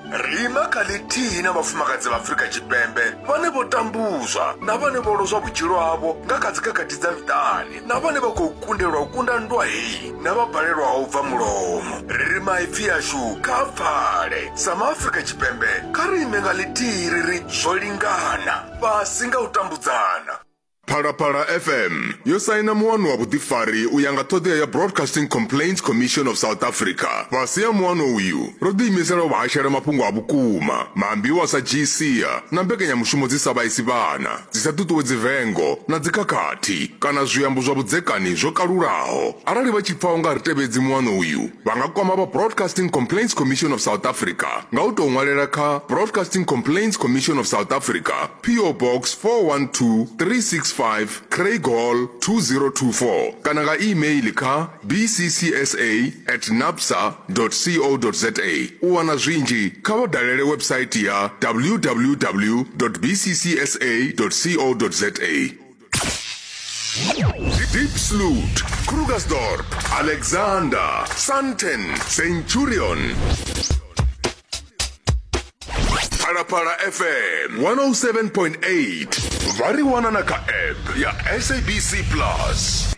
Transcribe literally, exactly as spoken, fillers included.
rima khalithina vafumakadzi va Afrika Tshipembe vane vo tambuzwa na vane vo lozwa vutshilo havho nga kha dzikhakhathi dza miṱani na vane vha khou kundelwa u kunda nndwa hei na vha balelwa u bva mulomo. Ri maipfi yashu kha pfale sa maAfrika Tshipembe kha ri ime nga ḽithihi ri ri zwo lingana fhasi nga u tambudzana. Phalaphala F M yo saina muwano wa vhuḓifari u ya nga ṱhoḓea ya Broadcasting Complaints Commission of South Africa. Fhasi ya muwano uyu ro ḓiimisela u vhashela mafhungo a vhukuma, maambiwa sa G C A na mbekanyamushumo dzi sa vhaisi vhana, dzi sa ṱuṱuwedzi vengo na dzikhakhathi kana zwiambo zwa vhudzekani zwo kalulaho. Arali vha tshi pfa u nga ri tevhedzi muwano uyu vha nga kwama vha Broadcasting Complaints Commission of South Africa nga u tou ṅwalela kha Broadcasting Complaints Commission of South Africa, P O Box four one two three six five Craig Hall two zero two four kana nga email kha b c c s a at napsa dot co dot za. U wana zwinzhi kha vha dalele website ya w w w dot b c c s a dot co dot za. Diepsloot, Krugersdorp, Alexander, Sandton, Centurion. Phalaphala F M one oh seven point eight. Vari wana na ka app ya S A B C Plus.